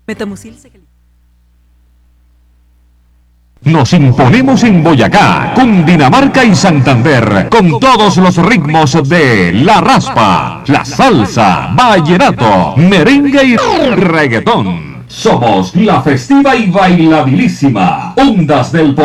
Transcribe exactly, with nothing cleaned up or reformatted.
Metamucil se califica. Nos imponemos en Boyacá, Cundinamarca y Santander, con todos los ritmos de la raspa, la salsa, vallenato, merengue y reggaetón. Somos la festiva y bailabilísima, Ondas del